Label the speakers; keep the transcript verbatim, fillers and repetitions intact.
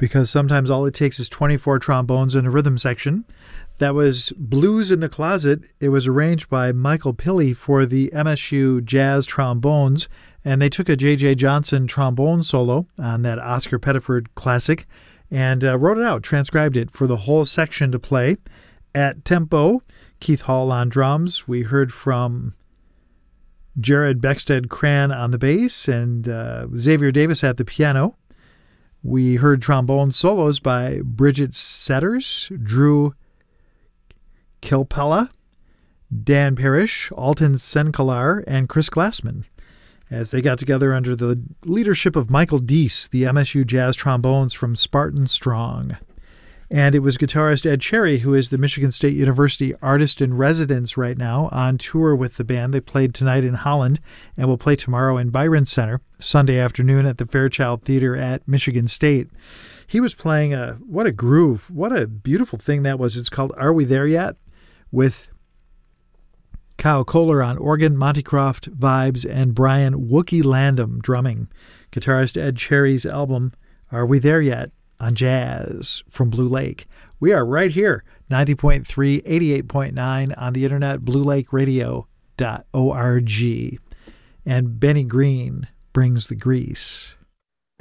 Speaker 1: because sometimes all it takes is twenty-four trombones and a rhythm section. That was Blues in the Closet. It was arranged by Michael Pilley for the M S U Jazz Trombones, and they took a J J Johnson trombone solo on that Oscar Pettiford classic and uh, wrote it out, transcribed it for the whole section to play at tempo. Keith Hall on drums. We heard from Jared Beckstead Cran on the bass and uh, Xavier Davis at the piano. We heard trombone solos by Bridget Setters, Drew Kilpella, Dan Parrish, Alton Senkalar, and Chris Glassman, as they got together under the leadership of Michael Deese, the M S U Jazz Trombones from Spartan Strong. And it was guitarist Ed Cherry, who is the Michigan State University artist in residence right now, on tour with the band. They played tonight in Holland and will play tomorrow in Byron Center, Sunday afternoon at the Fairchild Theater at Michigan State. He was playing a, what a groove, what a beautiful thing that was. It's called Are We There Yet? With Kyle Kohler on organ, Monty Croft vibes, and Brian Wookie Landum drumming. Guitarist Ed Cherry's album, Are We There Yet? On Jazz from Blue Lake. We are right here, ninety point three, eighty-eight point nine on the internet, blue lake radio dot org. And Benny Green brings the grease.